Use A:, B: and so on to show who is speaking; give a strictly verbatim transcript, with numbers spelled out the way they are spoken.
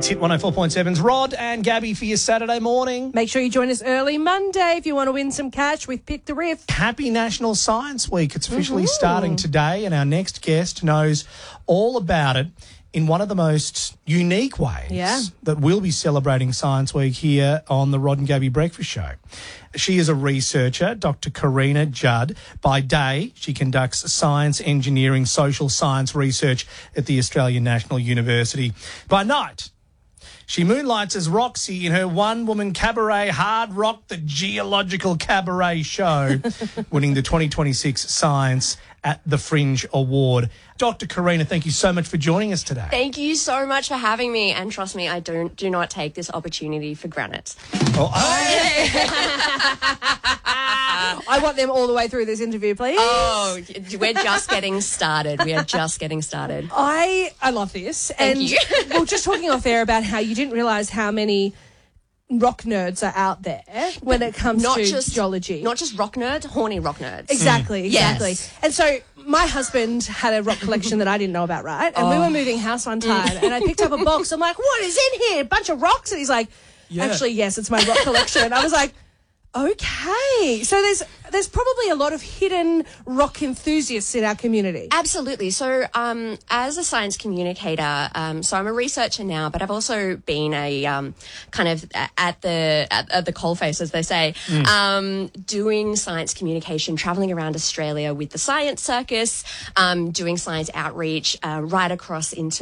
A: It's Hit one oh four point seven's Rod and Gabby for your Saturday morning.
B: Make sure you join us early Monday if you want to win some cash with Pick the Riff.
A: Happy National Science Week. It's officially
B: Mm-hmm.
A: starting today, and our next guest knows all about it in one of the most unique ways
B: Yeah.
A: that we'll be celebrating Science Week here on the Rod and Gabby Breakfast Show. She is a researcher, Doctor Karina Judd. By day, she conducts science, engineering, social science research at the Australian National University. By night, she moonlights as Roxy in her one-woman cabaret Hard Rock the Geological Cabaret show, winning the twenty twenty-six Science at the Fringe Award. Doctor Karina, thank you so much for joining us today.
C: Thank you so much for having me, and trust me, I don't do not take this opportunity for granted.
A: Oh, I-
B: I want them all the way through this interview, please.
C: Oh, we're just getting started. We are just getting started.
B: I I love this.
C: Thank
B: and
C: you.
B: we were just talking off air about how you didn't realise how many rock nerds are out there when it comes
C: Not
B: to
C: just
B: geology.
C: Not just rock nerds, horny rock nerds.
B: Exactly, exactly.
C: Yes.
B: And so my husband had a rock collection that I didn't know about, right? And we were moving house one time and I picked up a box. I'm like, what is in here? A bunch of rocks? And he's like, actually, yes, it's my rock collection. I was like, okay. So there's there's probably a lot of hidden rock enthusiasts in our community.
C: Absolutely. So, um, as a science communicator, um, so I'm a researcher now, but I've also been a um, kind of at the at, at the coalface, as they say,
A: Mm.
C: um, doing science communication, traveling around Australia with the Science Circus, um, doing science outreach uh, right across into